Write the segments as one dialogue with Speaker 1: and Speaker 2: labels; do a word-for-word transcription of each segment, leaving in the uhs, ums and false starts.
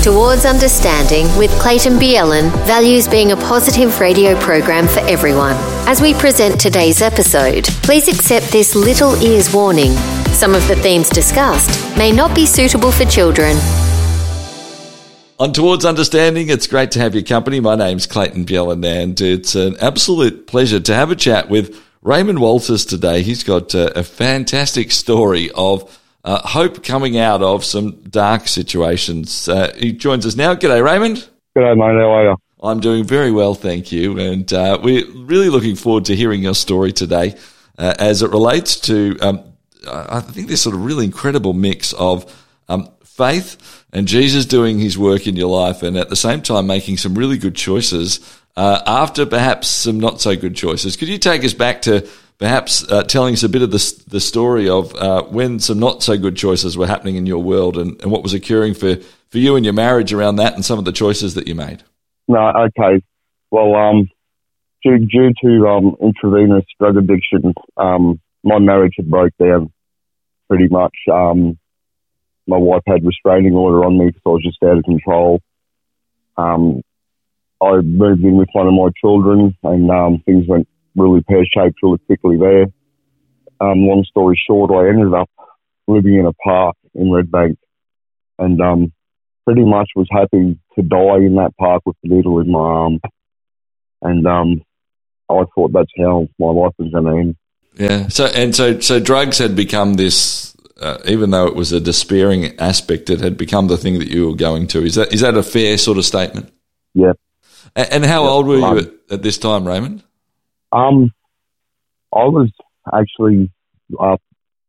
Speaker 1: Towards Understanding with Clayton Bielen values being a positive radio program for everyone. As we present today's episode, please accept this little ears warning. Some of the themes discussed may not be suitable for children.
Speaker 2: On Towards Understanding, it's great to have your company. My name's Clayton Bielen, and it's an absolute pleasure to have a chat with Raymond Walters today. He's got a, a fantastic story of uh, hope coming out of some dark situations. Uh, he joins us now. G'day, Raymond.
Speaker 3: G'day, mate. How are you?
Speaker 2: I'm doing very well, thank you. And uh, we're really looking forward to hearing your story today uh, as it relates to, um, I think, this sort of really incredible mix of um, faith and Jesus doing his work in your life, and at the same time making some really good choices uh, after perhaps some not so good choices. Could you take us back to perhaps uh, telling us a bit of the, the story of uh, when some not so good choices were happening in your world, and, and what was occurring for, for you and your marriage around that, and some of the choices that you made?
Speaker 3: No, okay. Well, um, due, due to um, intravenous drug addiction, um, my marriage had broke down pretty much. Um, My wife had restraining order on me because I was just out of control. Um, I moved in with one of my children, and um, things went really pear-shaped really quickly there. Um, long story short, I ended up living in a park in Redbank, and um, pretty much was happy to die in that park with the needle in my arm. And um, I thought that's how my life was going to end.
Speaker 2: Yeah. So and so, so drugs had become this. Uh, even though it was a despairing aspect, it had become the thing that you were going to. Is that is that a fair sort of statement?
Speaker 3: Yeah.
Speaker 2: And, and how
Speaker 3: yeah,
Speaker 2: old were
Speaker 3: um,
Speaker 2: you at, at this time, Raymond?
Speaker 3: Um, I was actually uh,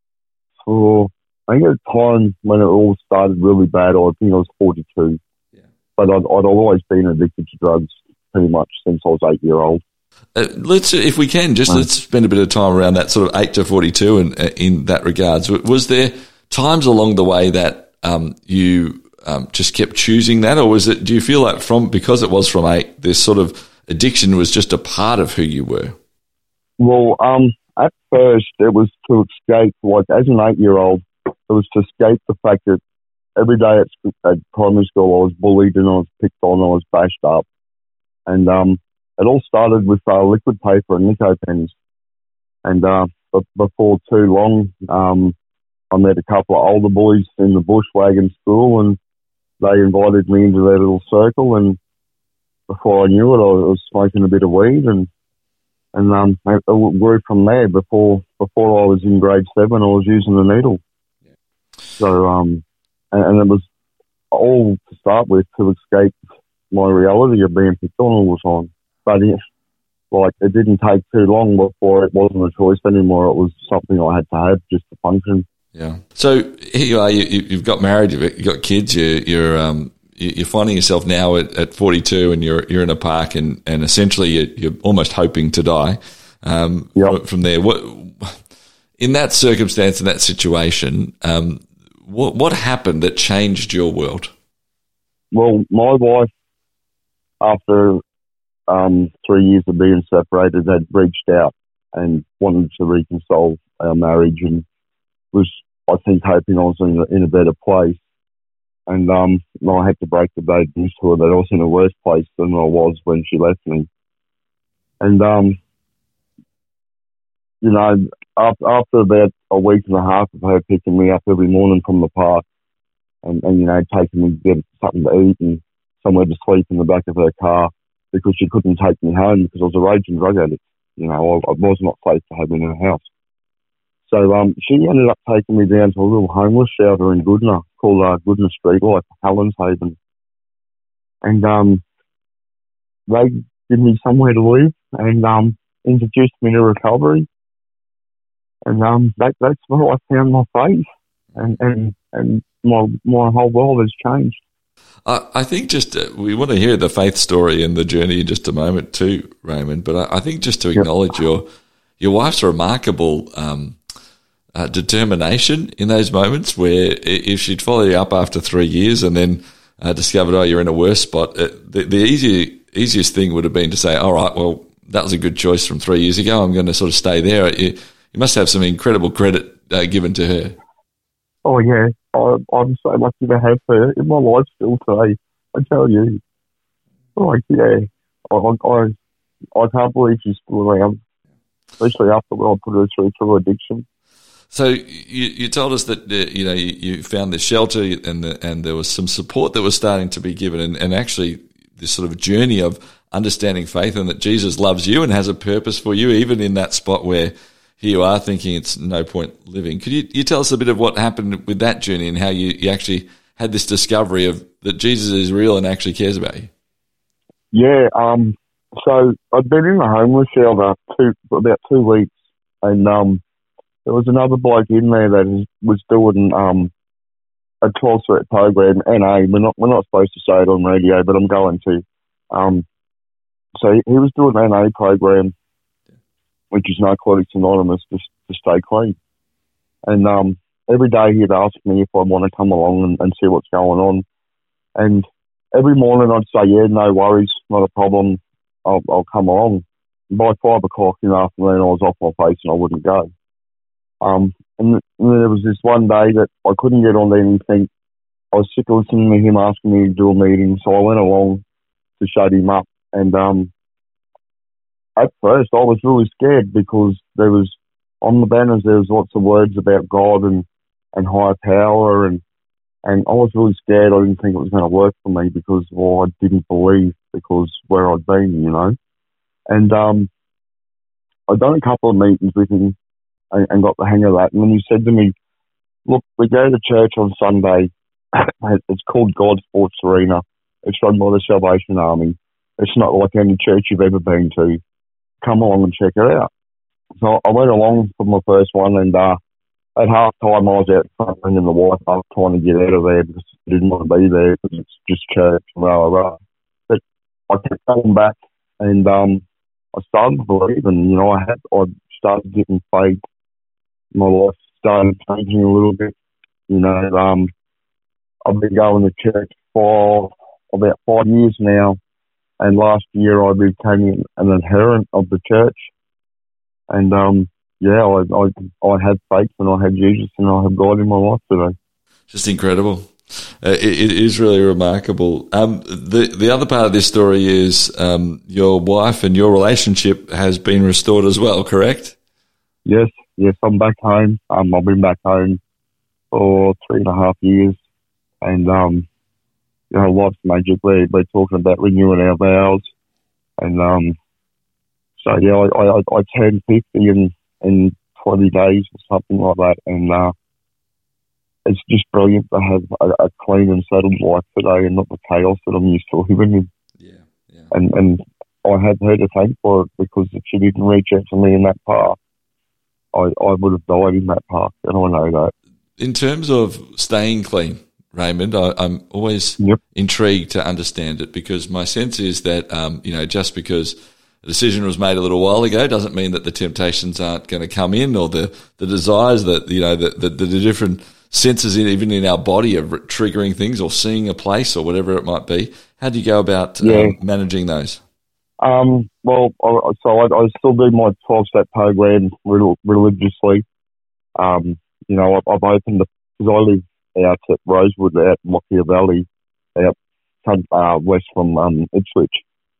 Speaker 3: for I think at the time when it all started really bad, I think I was forty-two. Yeah. But I'd, I'd always been addicted to drugs pretty much since I was eight year old.
Speaker 2: Uh, let's, if we can, just let's spend a bit of time around that sort of eight to forty-two, and uh, in that regards, was there times along the way that um, you um, just kept choosing that, or was it? Do you feel like from because it was from eight, this sort of addiction was just a part of who you were?
Speaker 3: Well, um, at first it was to escape, like as an eight-year-old, it was to escape the fact that every day at, at primary school I was bullied and I was picked on, I was bashed up, and um. It all started with uh, liquid paper and Nico pens. And uh, b- before too long, um, I met a couple of older boys in the Bushwagon school, and they invited me into their little circle. And before I knew it, I was smoking a bit of weed, and and um, it grew from there. Before before I was in grade seven, I was using the needle. Yeah. So um, and, and it was all to start with to escape my reality of being picked on all the time. But it, like, it didn't take too long before it wasn't a choice anymore. It was something I had to have just to function.
Speaker 2: Yeah. So here you are. You, you've got married. You've got kids. You, you're um, you're finding yourself now at, at forty-two, and you're you're in a park, and, and essentially you're, you're almost hoping to die. Um,
Speaker 3: yep.
Speaker 2: From there, what in that circumstance, in that situation, um, what what happened that changed your world?
Speaker 3: Well, my wife, after Um, three years of being separated, had reached out and wanted to reconcile our marriage, and was, I think, hoping I was in a, in a better place. And um, I had to break the bad news to her that I was in a worse place than I was when she left me. And, um, you know, after, after about a week and a half of her picking me up every morning from the park and, and you know, taking me to get something to eat and somewhere to sleep in the back of her car, because she couldn't take me home because I was a raging drug addict. You know, I, I was not safe to have in her house. So um, she ended up taking me down to a little homeless shelter in Goodna called uh, Goodna Streetlight, Hallin's Haven. And um, they gave me somewhere to live and um, introduced me to recovery. And um, that, that's where I found my faith. And, and, and my, my whole world has changed.
Speaker 2: I, I think just uh, we want to hear the faith story and the journey in just a moment too, Raymond. But I, I think just to acknowledge yep. your your wife's remarkable um, uh, determination in those moments where if she'd follow you up after three years and then uh, discovered, oh, you're in a worse spot, uh, the, the easy, easiest thing would have been to say, all right, well, that was a good choice from three years ago. I'm going to sort of stay there. You, you must have some incredible credit uh, given to her.
Speaker 3: Oh, yeah. I, I'm so lucky to have her in my life still today. I tell you, like, yeah, I, I, I can't believe she's still around, especially after what I put her through through addiction.
Speaker 2: So you, you told us that uh, you know you, you found this shelter and the, and there was some support that was starting to be given, and, and actually this sort of journey of understanding faith and that Jesus loves you and has a purpose for you, even in that spot where here you are thinking it's no point living. Could you, you tell us a bit of what happened with that journey and how you, you actually had this discovery of that Jesus is real and actually cares about you?
Speaker 3: Yeah, um, so I'd been in the homeless shelter two, for about two weeks, and um, there was another bloke in there that was doing um, a twelve-step program, N A. We're not, we're not supposed to say it on radio, but I'm going to. Um, so he, he was doing an N A program, which is Narcotics Anonymous, to, to stay clean. And um, every day he'd ask me if I want to come along and, and see what's going on. And every morning I'd say, yeah, no worries, not a problem, I'll, I'll come along. And by five o'clock in the afternoon, I was off my face and I wouldn't go. Um, and, th- and there was this one day that I couldn't get on anything. I was sick of listening to him asking me to do a meeting, so I went along to shut him up. And um, at first, I was really scared because there was, on the banners, there was lots of words about God and, and higher power, and and I was really scared. I didn't think it was going to work for me because, well, I didn't believe because where I'd been, you know. And um, I'd done a couple of meetings with him and, and got the hang of that. And then he said to me, look, we go to church on Sunday. It's called God Sports Arena. It's run by the Salvation Army. It's not like any church you've ever been to. Come along and check it out. So I went along for my first one, and uh, at half time I was out front bringing the wife up, trying to get out of there because I didn't want to be there because it's just church and rah, rah, rah. But I kept coming back, and um, I started to believe, and, you know, I had I started getting faith. My life started changing a little bit. You know, um, I've been going to church for about five years now, and last year I became an adherent of the church. And um, yeah, I, I I had faith and I had Jesus and I have God in my life today.
Speaker 2: Just incredible. Uh, it, it is really remarkable. Um, the the other part of this story is um, your wife and your relationship has been restored as well, correct?
Speaker 3: Yes, yes, I'm back home. Um, I've been back home for three and a half years, and um, you know, life's magic. We're, we're talking about renewing our vows, and um, so yeah, I, I I turned fifty in in twenty days or something like that, and uh, it's just brilliant to have a, a clean and settled life today, and not the chaos that I'm used to living in.
Speaker 2: Yeah, yeah.
Speaker 3: And and I had her to thank for it, because if she didn't reach out to me in that path, I I would have died in that path, and I know that.
Speaker 2: In terms of staying clean, Raymond, I, I'm always
Speaker 3: yep.
Speaker 2: intrigued to understand it, because my sense is that um, you know, just because a decision was made a little while ago doesn't mean that the temptations aren't going to come in, or the, the desires that, you know, the, the, the different senses in, even in our body of triggering things or seeing a place or whatever it might be. How do you go about
Speaker 3: yeah.
Speaker 2: um, managing those?
Speaker 3: Um, well, I, so I, I still do my twelve-step program religiously. Um, you know, I've, I've opened, because I live out at Rosewood, out in Lockyer Valley, out uh, west from um, Ipswich.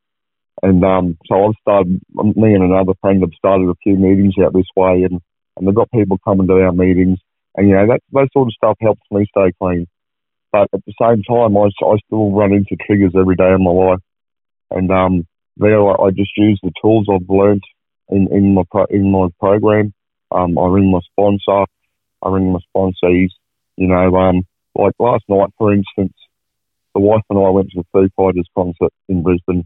Speaker 3: And um, so I've started, me and another friend have started a few meetings out this way, and, and they've got people coming to our meetings. And, you know, that, that sort of stuff helps me stay clean. But at the same time, I, I still run into triggers every day of my life. And um, there I, I just use the tools I've learnt in, in, my, pro, in my program. Um, I ring my sponsor, I ring my sponsees. You know, um, like last night, for instance, the wife and I went to the Foo Fighters concert in Brisbane.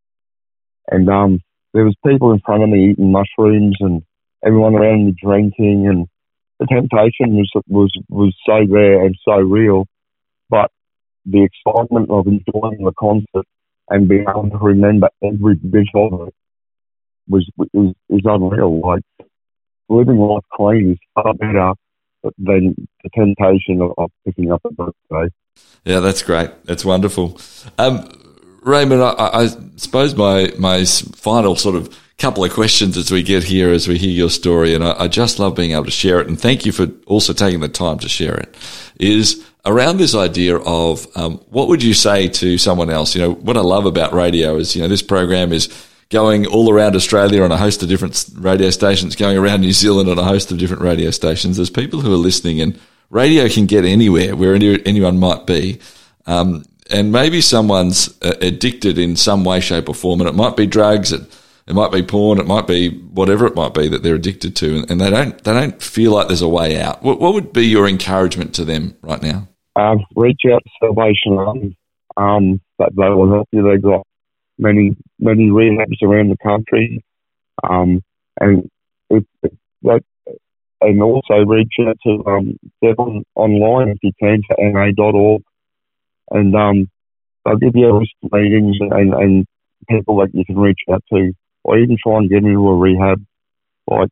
Speaker 3: And um, there was people in front of me eating mushrooms, and everyone around me drinking, and the temptation was was was so there and so real. But the excitement of enjoying the concert and being able to remember every bit of it was is, is unreal. Like, living life clean is far better than the temptation of, of picking up a book today.
Speaker 2: Yeah, that's great. That's wonderful. Um, Raymond, I, I suppose my, my final sort of couple of questions as we get here, as we hear your story, and I, I just love being able to share it, and thank you for also taking the time to share it, is around this idea of um, what would you say to someone else? You know, what I love about radio is, you know, this program is going all around Australia on a host of different radio stations, going around New Zealand on a host of different radio stations. There's people who are listening, and radio can get anywhere, where any, anyone might be. Um, and maybe someone's uh, addicted in some way, shape or form, and it might be drugs, it, it might be porn, it might be whatever it might be that they're addicted to, and, and they don't they don't feel like there's a way out. What, what would be your encouragement to them right now?
Speaker 3: Um, reach out to Salvation Army. Um, that they will help you. They've got many many rehabs around the country, um, and if, if that, and also reach out to um, Devon online if you can to N A dot org, and um, they'll give you a list of meetings and, and people that you can reach out to, or even try and get into a rehab. Like,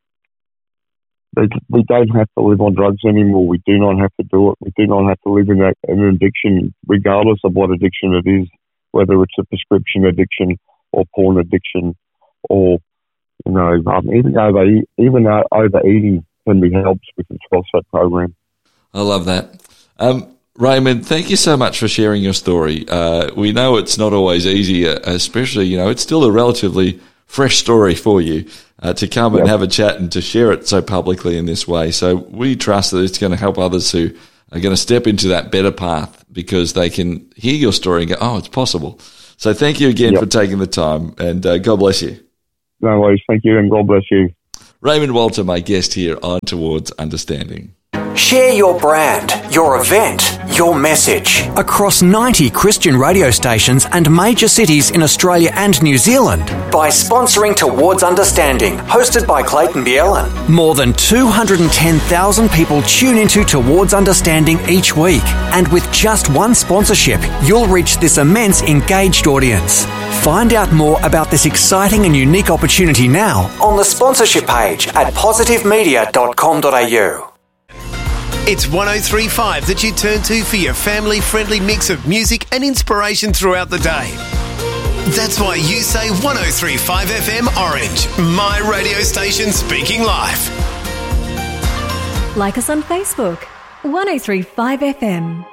Speaker 3: they, we don't have to live on drugs anymore. We do not have to do it. We do not have to live in that, an addiction, regardless of what addiction it is, whether it's a prescription addiction or porn addiction, or, you know, um, even over even uh, overeating can be helped with the twelve-step program.
Speaker 2: I love that. Um, Raymond, thank you so much for sharing your story. Uh, we know it's not always easy, uh, especially, you know, it's still a relatively fresh story for you uh, to come and yep. have a chat and to share it so publicly in this way. So we trust that it's going to help others who are going to step into that better path because they can hear your story and go, oh, it's possible. So thank you again yep. for taking the time, and uh, God bless you.
Speaker 3: No worries. Thank you, and God bless you.
Speaker 2: Raymond Walter, my guest here on Towards Understanding.
Speaker 4: Share your brand, your event, your message across ninety Christian radio stations and major cities in Australia and New Zealand by sponsoring Towards Understanding, hosted by Clayton Bielen. More than two hundred ten thousand people tune into Towards Understanding each week, and with just one sponsorship, you'll reach this immense engaged audience. Find out more about this exciting and unique opportunity now on the sponsorship page at positive media dot com dot a u.
Speaker 5: It's one oh three point five that you turn to for your family-friendly mix of music and inspiration throughout the day. That's why you say one oh three point five F M Orange, my radio station speaking life.
Speaker 6: Like us on Facebook, one oh three point five F M.